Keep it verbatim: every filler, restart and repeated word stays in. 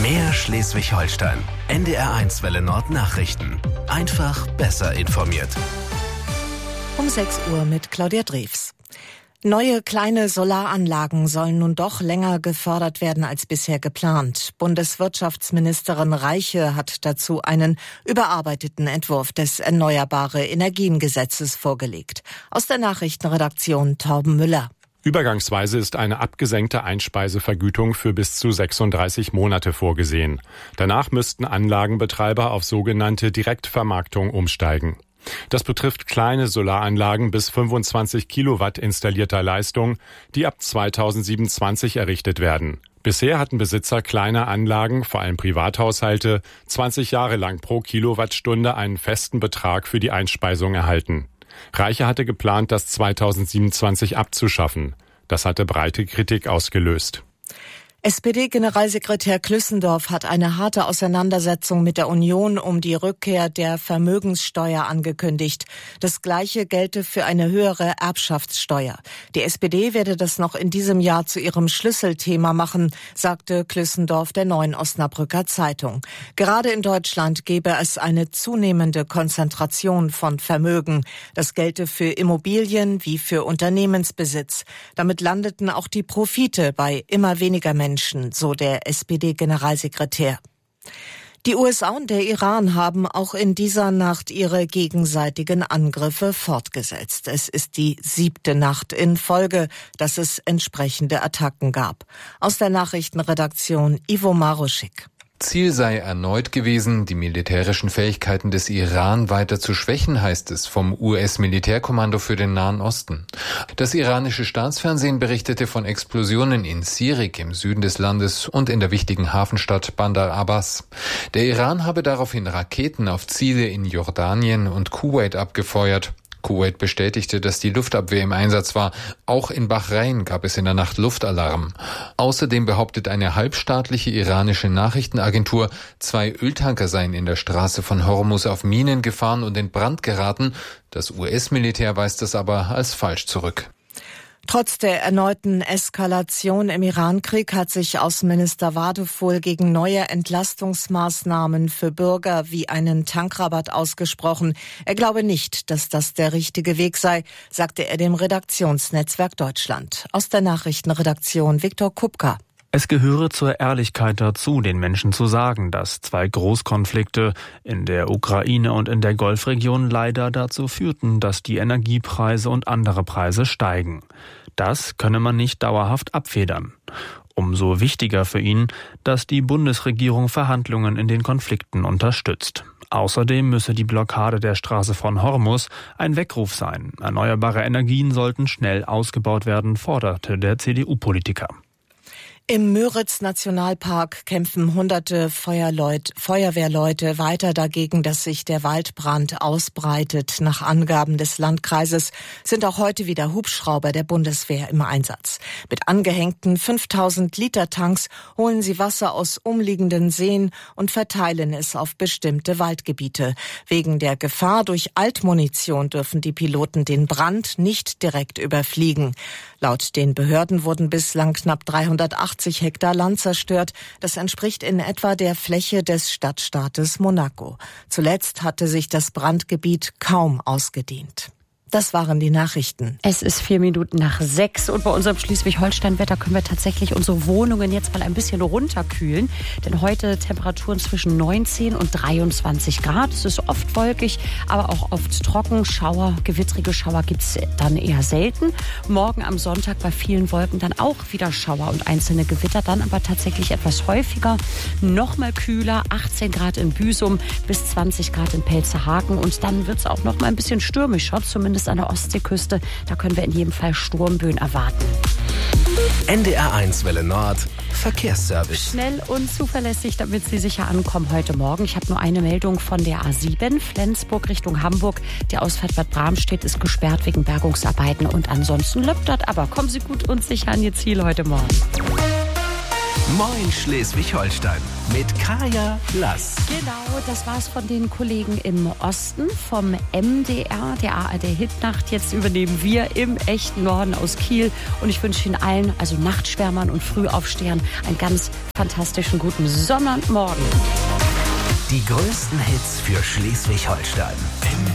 Mehr Schleswig-Holstein. N D R eins Welle Nord Nachrichten. Einfach besser informiert. Um sechs Uhr mit Claudia Drews. Neue kleine Solaranlagen sollen nun doch länger gefördert werden als bisher geplant. Bundeswirtschaftsministerin Reiche hat dazu einen überarbeiteten Entwurf des Erneuerbare Energien-Gesetzes vorgelegt. Aus der Nachrichtenredaktion Torben Müller. Übergangsweise ist eine abgesenkte Einspeisevergütung für bis zu sechsunddreißig Monate vorgesehen. Danach müssten Anlagenbetreiber auf sogenannte Direktvermarktung umsteigen. Das betrifft kleine Solaranlagen bis fünfundzwanzig Kilowatt installierter Leistung, die ab zweitausendsiebenundzwanzig errichtet werden. Bisher hatten Besitzer kleiner Anlagen, vor allem Privathaushalte, zwanzig Jahre lang pro Kilowattstunde einen festen Betrag für die Einspeisung erhalten. Reiche hatte geplant, das zweitausendsiebenundzwanzig abzuschaffen. Das hatte breite Kritik ausgelöst. S P D-Generalsekretär Klüssendorf hat eine harte Auseinandersetzung mit der Union um die Rückkehr der Vermögenssteuer angekündigt. Das Gleiche gelte für eine höhere Erbschaftssteuer. Die S P D werde das noch in diesem Jahr zu ihrem Schlüsselthema machen, sagte Klüssendorf der Neuen Osnabrücker Zeitung. Gerade in Deutschland gebe es eine zunehmende Konzentration von Vermögen. Das gelte für Immobilien wie für Unternehmensbesitz. Damit landeten auch die Profite bei immer weniger Menschen. Menschen, so der S P D-Generalsekretär. Die U S A und der Iran haben auch in dieser Nacht ihre gegenseitigen Angriffe fortgesetzt. Es ist die siebte Nacht in Folge, dass es entsprechende Attacken gab. Aus der Nachrichtenredaktion Ivo Maruschik. Ziel sei erneut gewesen, die militärischen Fähigkeiten des Iran weiter zu schwächen, heißt es vom U S-Militärkommando für den Nahen Osten. Das iranische Staatsfernsehen berichtete von Explosionen in Sirik im Süden des Landes und in der wichtigen Hafenstadt Bandar Abbas. Der Iran habe daraufhin Raketen auf Ziele in Jordanien und Kuwait abgefeuert. Kuwait bestätigte, dass die Luftabwehr im Einsatz war. Auch in Bahrain gab es in der Nacht Luftalarm. Außerdem behauptet eine halbstaatliche iranische Nachrichtenagentur, zwei Öltanker seien in der Straße von Hormuz auf Minen gefahren und in Brand geraten. Das U S-Militär weist das aber als falsch zurück. Trotz der erneuten Eskalation im Iran-Krieg hat sich Außenminister Wadefuhl gegen neue Entlastungsmaßnahmen für Bürger wie einen Tankrabatt ausgesprochen. Er glaube nicht, dass das der richtige Weg sei, sagte er dem Redaktionsnetzwerk Deutschland. Aus der Nachrichtenredaktion Viktor Kupka. Es gehöre zur Ehrlichkeit dazu, den Menschen zu sagen, dass zwei Großkonflikte in der Ukraine und in der Golfregion leider dazu führten, dass die Energiepreise und andere Preise steigen. Das könne man nicht dauerhaft abfedern. Umso wichtiger für ihn, dass die Bundesregierung Verhandlungen in den Konflikten unterstützt. Außerdem müsse die Blockade der Straße von Hormuz ein Weckruf sein. Erneuerbare Energien sollten schnell ausgebaut werden, forderte der C D U-Politiker. Im Müritz-Nationalpark kämpfen hunderte Feuerleut, Feuerwehrleute weiter dagegen, dass sich der Waldbrand ausbreitet. Nach Angaben des Landkreises sind auch heute wieder Hubschrauber der Bundeswehr im Einsatz. Mit angehängten fünftausend Liter Tanks holen sie Wasser aus umliegenden Seen und verteilen es auf bestimmte Waldgebiete. Wegen der Gefahr durch Altmunition dürfen die Piloten den Brand nicht direkt überfliegen. Laut den Behörden wurden bislang knapp dreihundertachtzig Hektar Land zerstört. Das entspricht in etwa der Fläche des Stadtstaates Monaco. Zuletzt hatte sich das Brandgebiet kaum ausgedehnt. Das waren die Nachrichten. Es ist vier Minuten nach sechs und bei unserem Schleswig-Holstein-Wetter können wir tatsächlich unsere Wohnungen jetzt mal ein bisschen runterkühlen. Denn heute Temperaturen zwischen neunzehn und dreiundzwanzig Grad. Es ist oft wolkig, aber auch oft trocken. Schauer, gewittrige Schauer gibt es dann eher selten. Morgen am Sonntag bei vielen Wolken dann auch wieder Schauer und einzelne Gewitter. Dann aber tatsächlich etwas häufiger. Noch mal kühler, achtzehn Grad in Büsum bis zwanzig Grad in Pelzerhaken. Und dann wird es auch noch mal ein bisschen stürmischer, zumindest an der Ostseeküste. Da können wir in jedem Fall Sturmböen erwarten. N D R eins Welle Nord Verkehrsservice. Schnell und zuverlässig, damit Sie sicher ankommen heute Morgen. Ich habe nur eine Meldung von der A sieben, Flensburg Richtung Hamburg. Die Ausfahrt Bad Bramstedt ist gesperrt wegen Bergungsarbeiten und ansonsten läuft das. Aber kommen Sie gut und sicher an Ihr Ziel heute Morgen. Moin Schleswig-Holstein mit Kaya Lass. Genau, das war's von den Kollegen im Osten vom M D R, der A R D-Hitnacht. Jetzt übernehmen wir im echten Norden aus Kiel. Und ich wünsche Ihnen allen, also Nachtschwärmern und Frühaufstehern, einen ganz fantastischen guten Sonnabendmorgen. Die größten Hits für Schleswig-Holstein.